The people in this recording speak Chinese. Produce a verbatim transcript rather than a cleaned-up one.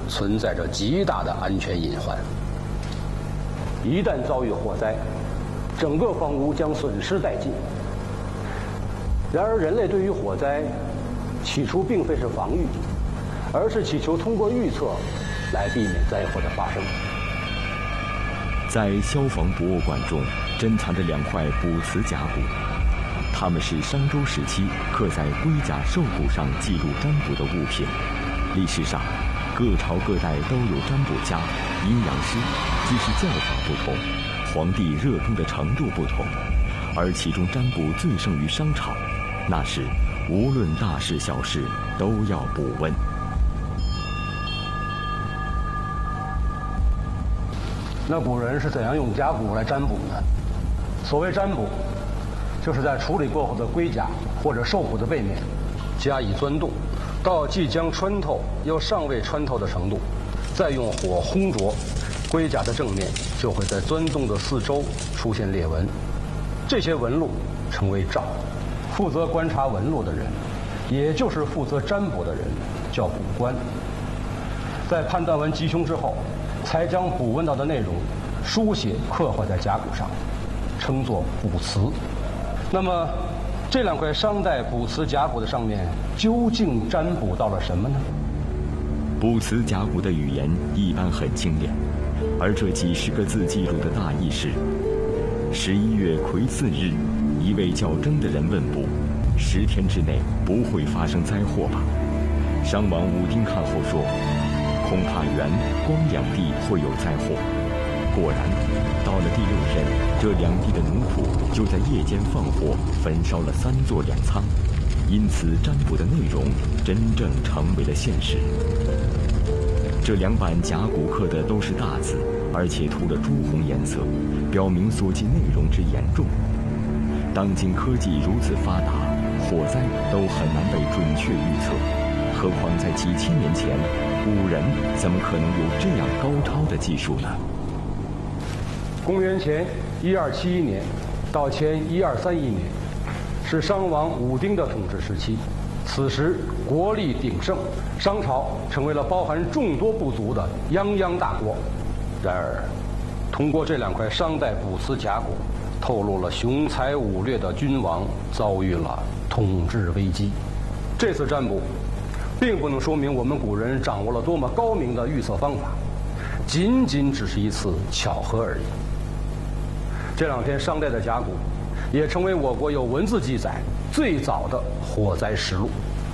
存在着极大的安全隐患。一旦遭遇火灾，整个房屋将损失殆尽。然而，人类对于火灾，起初并非是防御，而是祈求通过预测来避免灾祸的发生。 在消防博物馆中，珍藏着两块卜辞甲骨，它们是商周时期刻在龟甲兽骨上记录占卜的物品。历史上，各朝各代都有占卜家、阴阳师，只是叫法不同，皇帝热衷的程度不同。而其中占卜最盛于商朝，那时无论大事小事都要卜问。 那古人是怎样用甲骨来占卜呢？所谓占卜，就是在处理过后的龟甲或者兽骨的背面加以钻洞，到即将穿透又尚未穿透的程度，再用火烘灼，龟甲的正面就会在钻洞的四周出现裂纹，这些纹路称为兆。负责观察纹路的人，也就是负责占卜的人，叫卜官。在判断完吉凶之后，才将卜问到的内容书写刻画在甲骨上，称作卜辞。那么，这两块商代卜辞甲骨的上面究竟占卜到了什么呢？ 卜辞甲骨的语言一般很精炼，而这几十个字记录的大意是：十一月癸巳日，一位叫征的人问卜，十天之内不会发生灾祸吧？商王武丁看后说，恐怕元、光两地会有灾祸。果然，到了第六天，这两地的奴仆就在夜间放火，焚烧了三座粮仓。因此，占卜的内容真正成为了现实。这两版甲骨刻的都是大字，而且涂了朱红颜色，表明所记内容之严重。当今科技如此发达，火灾都很难被准确预测，何况在几千年前，古人怎么可能有这样高超的技术呢？ 公元前一二七一年到前一二三一年，是商王武丁的统治时期。此时国力鼎盛，商朝成为了包含众多部族的泱泱大国。然而，通过这两块商代卜辞甲骨，透露了雄才武略的君王遭遇了统治危机。这次占卜，并不能说明我们古人掌握了多么高明的预测方法，仅仅只是一次巧合而已。这两篇商代的甲骨，也成为我国有文字记载最早的火灾实录。